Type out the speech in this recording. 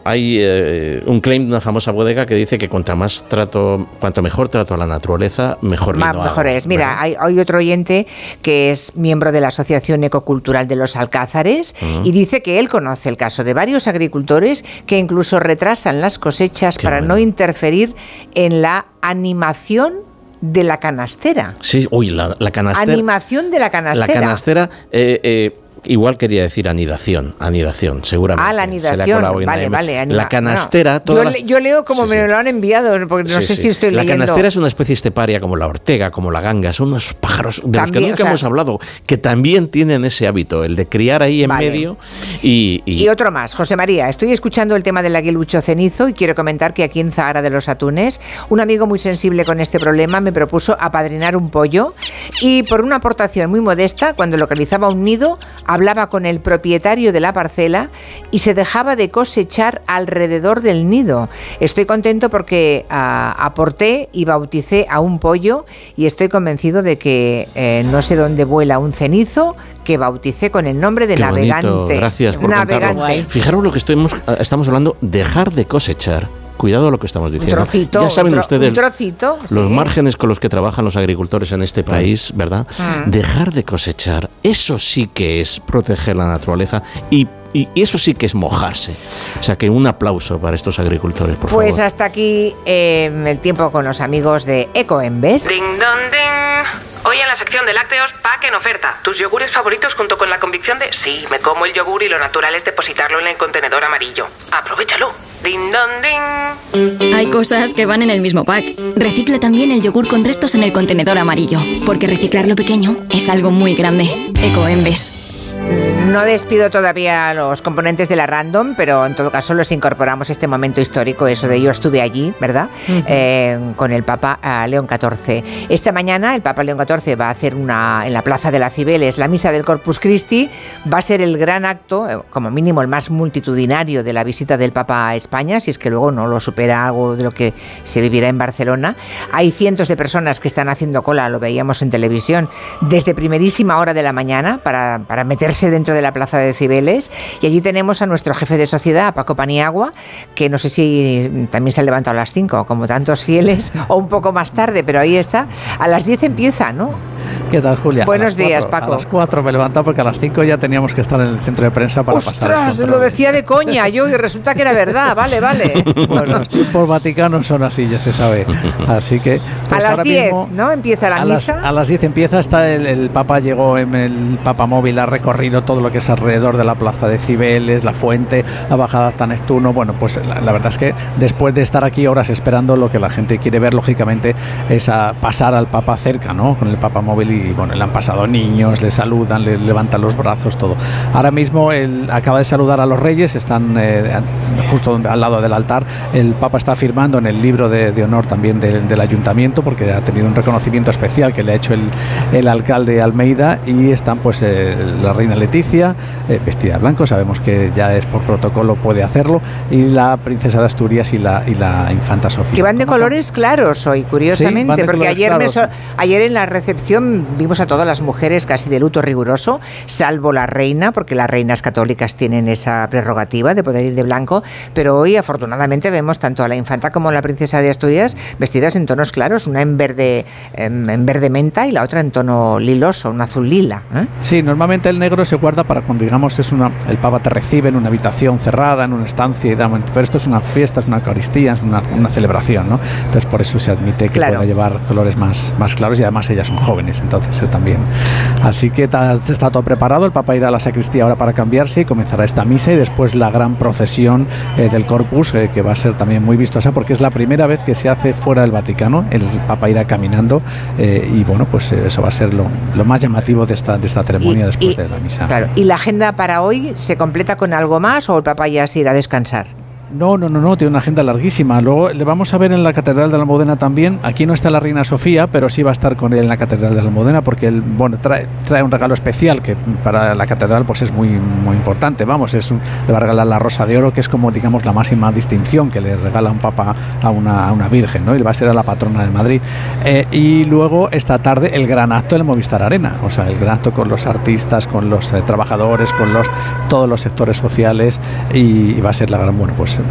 hay un claim de una famosa bodega que dice que cuanto mejor trato a la naturaleza, mejor vino hago. Mejor es. Mira, hay otro oyente que es miembro de la Asociación Ecocultural de los Alcázares y dice que él conoce el caso de varios agricultores que incluso retrasan las cosechas para no interferir en la animación de la canastera. Sí, la canastera. Animación de la canastera. La canastera, igual quería decir anidación, seguramente. La anidación, vale. La canastera... Yo leo como me lo han enviado, porque no sé si estoy leyendo... La canastera es una especie esteparia como la ortega, como la ganga, son unos pájaros de los que nunca hemos hablado, que también tienen ese hábito, el de criar ahí en medio y otro más, José María, estoy escuchando el tema del aguilucho cenizo y quiero comentar que aquí en Zahara de los Atunes, un amigo muy sensible con este problema me propuso apadrinar un pollo y por una aportación muy modesta, cuando localizaba un nido, hablaba con el propietario de la parcela y se dejaba de cosechar alrededor del nido. Estoy contento porque aporté y bauticé a un pollo y estoy convencido de que no sé dónde vuela un cenizo que bauticé con el nombre de Navegante. Bonito. Gracias por contarlo. Fijaros lo que estamos hablando, dejar de cosechar. Cuidado lo que estamos diciendo. Un trocito, ya saben ustedes los sí. márgenes con los que trabajan los agricultores en este país, ¿verdad? Dejar de cosechar, eso sí que es proteger la naturaleza y eso sí que es mojarse. O sea, que un aplauso para estos agricultores, por favor. Pues hasta aquí el tiempo con los amigos de Ecoembes. Ding dong ding. Hoy en la sección de lácteos, pack en oferta. Tus yogures favoritos junto con la convicción de sí, me como el yogur y lo natural es depositarlo en el contenedor amarillo. Aprovechalo. Ding dong ding. Hay cosas que van en el mismo pack. Recicla también el yogur con restos en el contenedor amarillo, porque reciclar lo pequeño es algo muy grande. Ecoembes. No despido todavía a los componentes de la Random, pero en todo caso los incorporamos este momento histórico, eso de yo estuve allí, ¿verdad? Con el Papa León XIV. Esta mañana el Papa León XIV va a hacer en la Plaza de las Cibeles la misa del Corpus Christi, va a ser el gran acto, como mínimo el más multitudinario de la visita del Papa a España, si es que luego no lo supera algo de lo que se vivirá en Barcelona. Hay cientos de personas que están haciendo cola, lo veíamos en televisión, desde primerísima hora de la mañana para meterse dentro de la Plaza de Cibeles, y allí tenemos a nuestro jefe de sociedad, a Paco Paniagua, que no sé si también se ha levantado a las 5, como tantos fieles, o un poco más tarde, pero ahí está. A las 10 empieza, ¿no? ¿Qué tal, Julia? Buenos días, Paco. A las 4 me he levantado porque a las 5 ya teníamos que estar en el centro de prensa para pasar el control. Lo decía de coña yo y resulta que era verdad, vale. Bueno, los tiempos vaticanos son así, ya se sabe. Así que... Pues a las 10, ¿no? Empieza la misa. A las 10 empieza, el Papa llegó en el Papa Móvil, ha recorrido todo lo que es alrededor de la Plaza de Cibeles, la Fuente, la Bajada hasta Neptuno. Bueno, pues la verdad es que después de estar aquí horas esperando, lo que la gente quiere ver, lógicamente, es pasar al Papa cerca, ¿no? Con el Papa Móvil y bueno, le han pasado niños, le saludan, le levantan los brazos, todo. Ahora mismo él acaba de saludar a los reyes, están justo al lado del altar. El Papa está firmando en el libro de honor también del ayuntamiento, porque ha tenido un reconocimiento especial que le ha hecho el alcalde Almeida, y están pues la reina Leticia, vestida de blanco, sabemos que ya es por protocolo, puede hacerlo, y la princesa de Asturias y la infanta Sofía. Que van de colores claros hoy, curiosamente, sí, porque ayer en la recepción vimos a todas las mujeres casi de luto riguroso, salvo la reina, porque las reinas católicas tienen esa prerrogativa de poder ir de blanco, pero hoy afortunadamente vemos tanto a la infanta como a la princesa de Asturias vestidas en tonos claros, una en verde menta y la otra en tono liloso, un azul lila. Sí, normalmente el negro se guarda para cuando, digamos, el Papa te recibe en una habitación cerrada, en una estancia, pero esto es una fiesta, es una Eucaristía, es una celebración, ¿no? Entonces por eso se admite que pueda llevar colores más claros, y además ellas son jóvenes, entonces también. Así que está todo preparado, el Papa irá a la sacristía ahora para cambiarse y comenzará esta misa, y después la gran procesión del Corpus, que va a ser también muy vistosa porque es la primera vez que se hace fuera del Vaticano. El Papa irá caminando y bueno, pues eso va a ser lo más llamativo de esta ceremonia después de la misa. Claro. ¿Y la agenda para hoy se completa con algo más o el Papa ya se irá a descansar? No, tiene una agenda larguísima. Luego le vamos a ver en la Catedral de la Almudena también. Aquí no está la Reina Sofía, pero sí va a estar con él en la Catedral de la Almudena, porque él, bueno, trae un regalo especial que para la catedral pues es muy, muy importante. Vamos, le va a regalar la Rosa de Oro, que es como, digamos, la máxima distinción que le regala un papa a una virgen, ¿no? Y va a ser a la patrona de Madrid. Y luego esta tarde el gran acto del Movistar Arena, o sea, el gran acto con los artistas, con los trabajadores, con todos los sectores sociales, y va a ser la gran, bueno, pues